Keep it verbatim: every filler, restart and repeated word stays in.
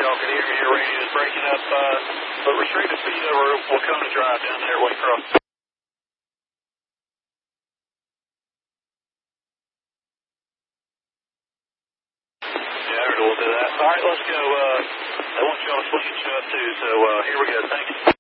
y'all can hear me. Your radio is breaking up, uh, but restricted speed over Wacona Drive down there, Waycross. Yeah, I heard a little bit of that. All right, let's go. Uh, I want y'all to swing and shove too, so uh, here we go. Thanks.